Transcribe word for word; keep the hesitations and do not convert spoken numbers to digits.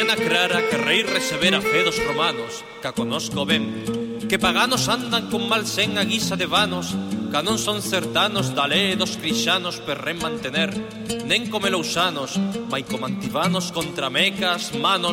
mañana clara que rei recebera fe dos romanos, ca conosco ben, que paganos andan con mal sen a guisa de vanos, ca non son certanos da lei dos crixanos per ren mantener, nen como lousanos, mai como antivanos contra mecas, manos,